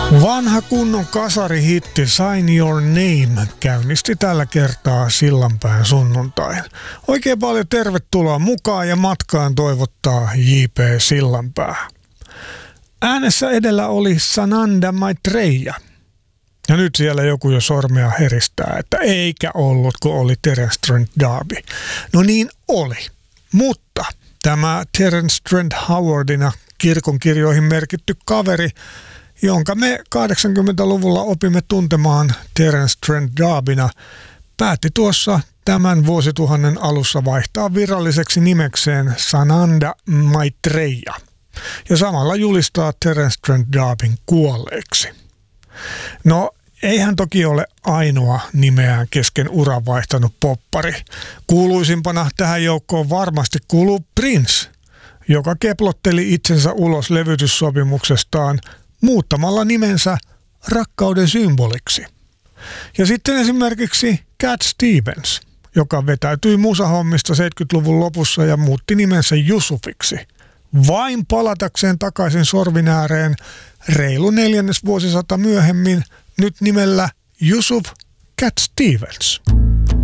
Vanha kunnon kasarihitti Sign Your Name käynnisti tällä kertaa Sillanpään sunnuntain. Oikein paljon tervetuloa mukaan ja matkaan toivottaa J.P. Sillanpää. Äänessä edellä oli Sananda Maitreya. Ja nyt siellä joku jo sormea heristää, että eikä ollut, kun oli Terence Trent D'Arby. No niin oli, mutta tämä Terence Trent Howardina kirkonkirjoihin merkitty kaveri, jonka me 80-luvulla opimme tuntemaan Terence Trent D'Arbyna, päätti tuossa tämän vuosituhannen alussa vaihtaa viralliseksi nimekseen Sananda Maitreya ja samalla julistaa Terence Trent D'Arbyn kuolleeksi. No, ei hän toki ole ainoa nimeään kesken uran vaihtanut poppari. Kuuluisimpana tähän joukkoon varmasti kuuluu Prince, joka keplotteli itsensä ulos levytyssopimuksestaan muuttamalla nimensä rakkauden symboliksi. Ja sitten esimerkiksi Cat Stevens, joka vetäytyi musahommista 70-luvun lopussa ja muutti nimensä Yusufiksi, vain palatakseen takaisin sorvin ääreen reilu 4. vuosisata myöhemmin nyt nimellä Yusuf Cat Stevens.